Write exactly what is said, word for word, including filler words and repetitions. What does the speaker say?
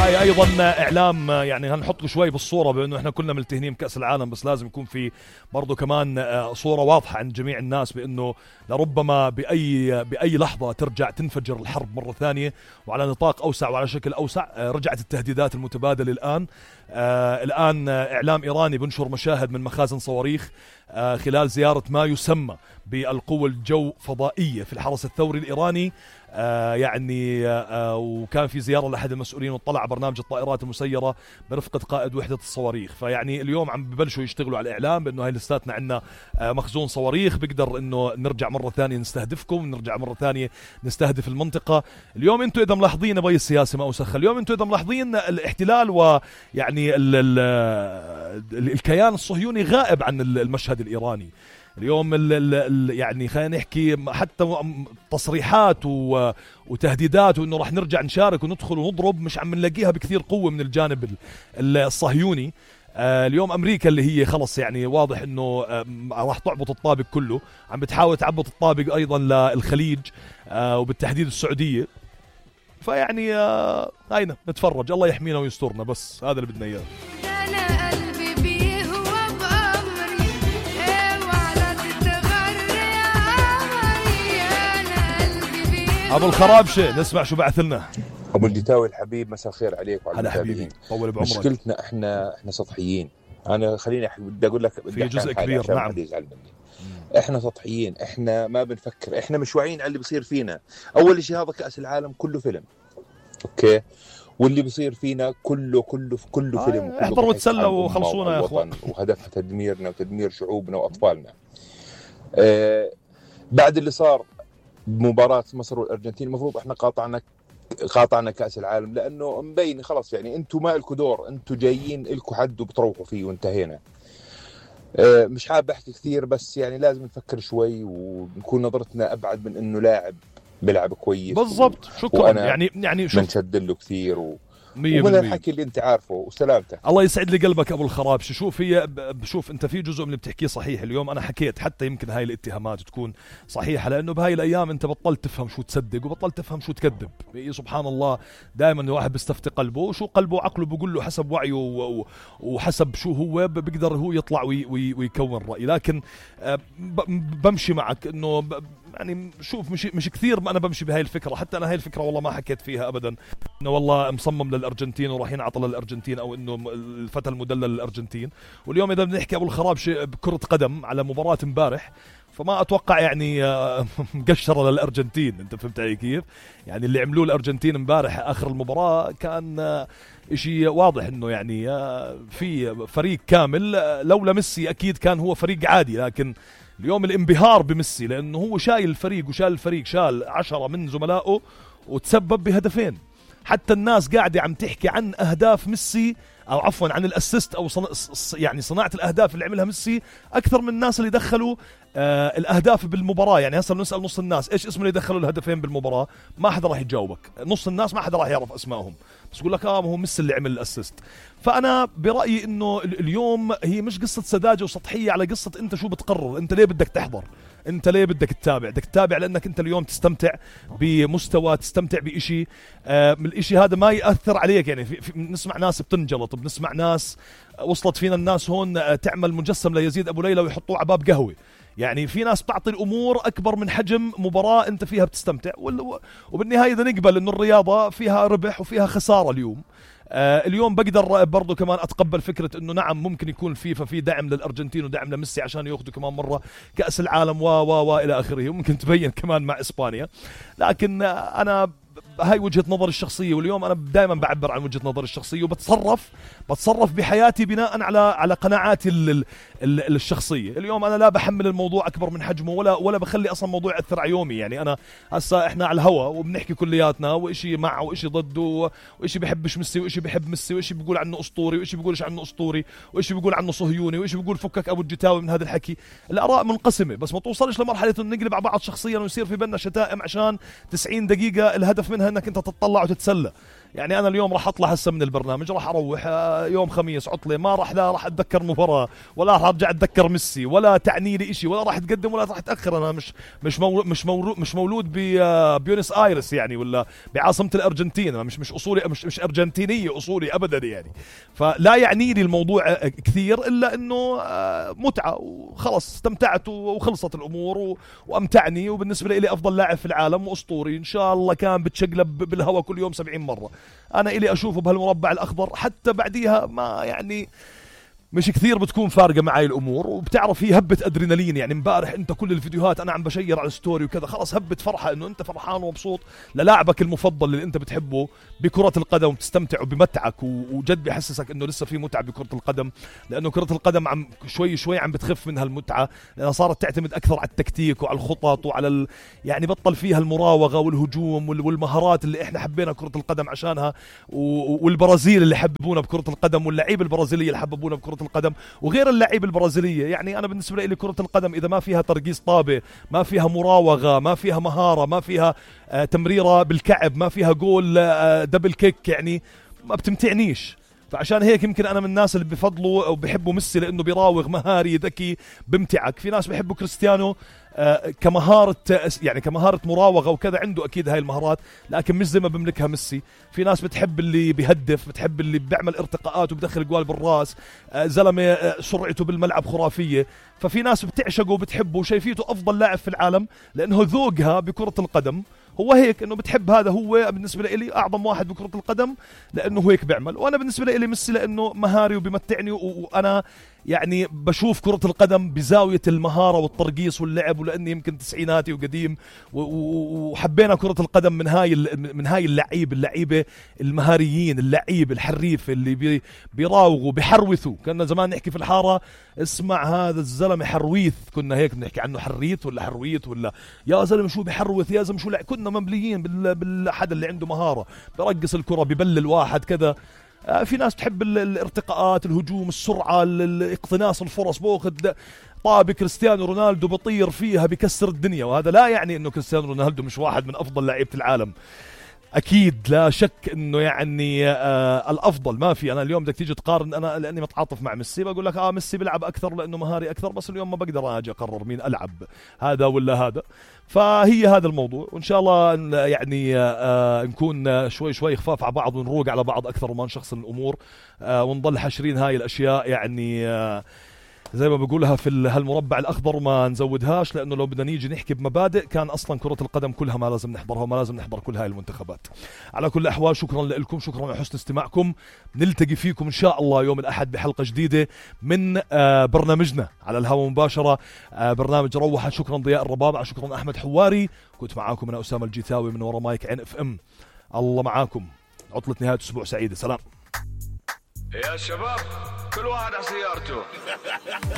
هاي ايضا اعلام، يعني هنحط شوي بالصوره بانه احنا كلنا ملتهنين بكاس العالم، بس لازم يكون في برضه كمان صوره واضحه عند جميع الناس بانه لربما باي باي لحظه ترجع تنفجر الحرب مره ثانيه وعلى نطاق اوسع وعلى شكل اوسع. رجعت التهديدات المتبادله الان. آه الان اعلام ايراني بنشر مشاهد من مخازن صواريخ آه خلال زياره ما يسمى بالقوة الجو فضائية في الحرس الثوري الإيراني. آه يعني آه وكان في زيارة لأحد المسؤولين واطلع برنامج الطائرات المسيرة برفقة قائد وحدة الصواريخ. فيعني اليوم عم ببلشوا يشتغلوا على الإعلام بأنه هاي لساتنا عندنا آه مخزون صواريخ بقدر أنه نرجع مرة ثانية نستهدفكم، نرجع مرة ثانية نستهدف المنطقة. اليوم أنتوا إذا ملاحظين بي السياسة ما أوسخ، اليوم أنتوا إذا ملاحظين الاحتلال ويعني ال ال ال الكيان الصهيوني غائب عن المشهد الإيراني اليوم. ال ال يعني خلينا نحكي حتى تصريحات وتهديدات وانه راح نرجع نشارك وندخل ونضرب مش عم نلاقيها بكثير قوة من الجانب الصهيوني. آه اليوم امريكا اللي هي خلص يعني واضح انه آه راح تعبط الطابق كله، عم بتحاول تعبط الطابق ايضا للخليج آه وبالتحديد السعودية. فيعني آه هينا نتفرج، الله يحمينا ويسترنا، بس هذا اللي بدنا اياه. ابو الخرابشه نسمع شو بعث لنا. ابو الجتاوي الحبيب، مساء الخير عليك وعلى المتابعين. طول بعمرك. مشكلتنا احنا احنا سطحيين. انا خليني بدي اقول لك في جزء كبير. نعم احنا سطحيين، احنا ما بنفكر، احنا مش واعيين على اللي بيصير فينا. اول شيء هذا كأس العالم كله فيلم، اوكي، واللي بيصير فينا كله كله كله آه فيلم. احضروا وتسلوا وخلصونا يا اخوان، وهدفها تدميرنا وتدمير شعوبنا واطفالنا. آه بعد اللي صار بمباراة مصر والأرجنتين المفروض احنا قاطعنا قاطعنا كأس العالم، لأنه مبين خلاص يعني انتوا ما لكم دور، انتوا جايين لكم حد وبتروحوا فيه وانتهينا. اه مش حابب احكي كثير، بس يعني لازم نفكر شوي ونكون نظرتنا أبعد من انه لاعب بيلعب كويس بالضبط. شكرا. يعني يعني شوف بنشد له كثير و ومن الحكي اللي انت عارفه وسلامتك. الله يسعد لي قلبك ابو الخرابش. شوف هي بشوف انت في جزء من اللي بتحكيه صحيح. اليوم انا حكيت حتى يمكن هاي الاتهامات تكون صحيحه، لانه بهاي الايام انت بطلت تفهم شو تصدق وبطلت تفهم شو تكذب. سبحان الله، دائما الواحد بيستفتي قلبه، وشو قلبه وعقله بيقول له حسب وعيه وحسب شو هو بيقدر هو يطلع ويكون راي. لكن بمشي معك انه يعني شوف مش مش كثير انا بمشي بهاي الفكره. حتى انا هاي الفكره والله ما حكيت فيها ابدا انه والله مصمم للارجنتين وراح ينعطى للارجنتين او انه الفتى المدلل للارجنتين. واليوم اذا بنحكي ابو الخرابش بكره قدم على مباراه امبارح، فما اتوقع يعني مقشره للارجنتين. انت فهمت علي كيف؟ يعني اللي عملوه الارجنتين امبارح اخر المباراه كان اشي واضح انه يعني في فريق كامل. لولا ميسي اكيد كان هو فريق عادي، لكن اليوم الانبهار بميسي لانه هو شايل الفريق وشال الفريق، شال عشرة من زملائه وتسبب بهدفين. حتى الناس قاعدة عم تحكي عن أهداف ميسي أو عفوا عن الأسيست أو صن... يعني صناعة الأهداف اللي عملها ميسي أكثر من الناس اللي دخلوا آه الأهداف بالمباراة. يعني هسه بنسأل نص الناس إيش اسم اللي دخلوا الهدفين بالمباراة، ما حدا راح يجاوبك. نص الناس ما حدا راح يعرف أسمائهم، بس يقول لك آه هو ميسي اللي عمل الأسيست. فأنا برأيي إنه اليوم هي مش قصة سذاجة وسطحية على قصة أنت شو بتقرر، أنت ليه بدك تحضر، انت ليه بدك تتابع. بدك تتابع لانك انت اليوم تستمتع بمستوى، تستمتع بإشي آه من الإشي هذا ما يأثر عليك. يعني في, في بنسمع ناس بتنجلط، بنسمع ناس وصلت فينا الناس هون آه تعمل مجسم ليزيد ابو ليلى ويحطوه على باب قهوه. يعني في ناس تعطي الامور اكبر من حجم مباراه انت فيها بتستمتع. وبالنهايه اذا نقبل انه الرياضه فيها ربح وفيها خساره اليوم. آه اليوم بقدر برضو كمان اتقبل فكرة انه نعم ممكن يكون الفيفا في دعم للارجنتين ودعم لميسي عشان ياخذوا كمان مرة كأس العالم و و و الى اخره، وممكن تبين كمان مع اسبانيا. لكن آه انا هاي وجهة نظري الشخصية، واليوم أنا دائما بعبر عن وجهة نظري الشخصية وبتصرف بتصرف بحياتي بناء على على قناعاتي ال ال ال الشخصية. اليوم أنا لا بحمل الموضوع أكبر من حجمه ولا ولا بخلي أصلا موضوع يأثر على يومي. يعني أنا هسا إحنا على الهوا وبنحكي كلياتنا، وإشي معه وإشي ضده، وإشي بحبش ميسي وإشي بحب ميسي، وإشي بيقول عنه أسطوري وإشي بيقولش عنه أسطوري، وإشي بيقول عنه صهيوني، وإشي بيقول فكك أبو الجتاوي من هذا الحكي. الآراء منقسمة، بس ما توصلش لمرحلة إنه نقلب على بعض شخصيا ويصير في بيننا شتائم عشان تسعين دقيقة الهدف منها إنك أنت تطلع وتتسلى. يعني انا اليوم راح اطلع هسه من البرنامج، راح اروح يوم خميس عطله، ما راح لا راح اتذكر مباراه ولا راح ارجع اتذكر ميسي ولا تعني لي شيء ولا راح اتقدم ولا راح اتاخر. انا مش مش مولود مش مولود مش مولود ببيونس ايرس يعني ولا بعاصمه الارجنتين، مش مش اصولي مش مش ارجنتينيه اصولي ابدا يعني. فلا يعني لي الموضوع كثير الا انه متعه وخلص، استمتعت وخلصت الامور وامتعني، وبالنسبه لي افضل لاعب في العالم واسطوري ان شاء الله كان بتشقلب بالهواء كل يوم سبعين مره. انا الي اشوفه بهالمربع الاخضر، حتى بعديها ما يعني مش كثير بتكون فارقه معي الامور، وبتعرف هي هبه ادرينالين. يعني امبارح انت كل الفيديوهات انا عم بشير على الستوري وكذا، خلص هبه فرحه انه انت فرحان ومبسوط للاعبك المفضل اللي انت بتحبه بكره القدم، وبتستمتع وبمتعك، وجد بيحسسك انه لسه في متعه بكره القدم، لانه كره القدم عم شوي شوي عم بتخف منها المتعه، لانها صارت تعتمد اكثر على التكتيك وعلى الخطط وعلى ال... يعني بطل فيها المراوغه والهجوم والمهارات اللي احنا حبينا كره القدم عشانها، والبرازيل اللي حببونا بكره القدم، واللعيبه البرازيليه اللي حببونا بكره القدم، وغير اللعيبه البرازيليه. يعني انا بالنسبه لي كره القدم اذا ما فيها ترقيص طابه، ما فيها مراوغه، ما فيها مهاره، ما فيها آه تمريره بالكعب، ما فيها جول آه دبل كيك، يعني ما بتمتعنيش. فعشان هيك يمكن انا من الناس اللي بفضلوا او بحبوا ميسي لانه بيراوغ مهاري ذكي بمتعك. في ناس بيحبوا كريستيانو آه كمهارة، يعني كمهارة مراوغة وكذا، عنده أكيد هاي المهارات لكن مش زي ما بملكها ميسي. في ناس بتحب اللي بيهدف، بتحب اللي بيعمل ارتقاءات وبدخل جوال بالراس، آه زلمة آه سرعته بالملعب خرافية. ففي ناس بتعشقه وبتحبه وشايفيته أفضل لاعب في العالم، لأنه ذوقها بكرة القدم هو هيك، انه بتحب هذا. هو بالنسبه لي اعظم واحد بكره القدم لانه هيك بيعمل. وانا بالنسبه لي ميسي لانه مهاري وبيمتعني، وانا يعني بشوف كرة القدم بزاوية المهارة والترقيص واللعب، ولأني يمكن تسعيناتي وقديم وحبينا كرة القدم من هاي من هاي اللعيب اللعيبة المهاريين، اللعيب الحريف اللي بي بيراوغوا بيحروثوا. كنا زمان نحكي في الحارة اسمع هذا الزلمة حرويث، كنا هيك بنحكي عنه حريث ولا حرويث ولا يا زلمة شو بيحروث، يا زلمة شو لع... كنا ممليين بالحد اللي عنده مهارة برقص الكرة ببلل واحد كذا. في ناس تحب الارتقاءات، الهجوم، السرعة، الاقتناص الفرص، بأخذ طابة كريستيانو رونالدو بطير فيها بكسر الدنيا. وهذا لا يعني انه كريستيانو رونالدو مش واحد من افضل لاعيبة العالم، اكيد لا شك انه يعني آه الافضل ما في. انا اليوم بدك تيجي تقارن، انا لاني متعاطف مع ميسي بقول لك اه ميسي بيلعب اكثر لانه مهاري اكثر، بس اليوم ما بقدر اجي اقرر مين العب هذا ولا هذا. فهي هذا الموضوع، وان شاء الله يعني آه نكون شوي شوي خفاف على بعض ونروق على بعض اكثر وما نشخصن الامور آه ونضل حاشرين هاي الاشياء يعني آه زي ما بقولها في هالمربع الأخضر ما نزودهاش، لأنه لو بدنا نيجي نحكي بمبادئ كان أصلا كرة القدم كلها ما لازم نحضرها وما لازم نحضر كل هاي المنتخبات. على كل الأحوال شكرا لكم، شكرا لحسن استماعكم. نلتقي فيكم إن شاء الله يوم الأحد بحلقة جديدة من برنامجنا على الهواء مباشرة، برنامج روحة. شكرا ضياء الربابع، شكرا أحمد حواري، كنت معاكم أنا أسامة الجيثاوي من ورا مايك عين اف ام. الله معاكم، عطلة نهاية أسبوع سعيدة، سلام يا شباب، كل واحد على سيارته.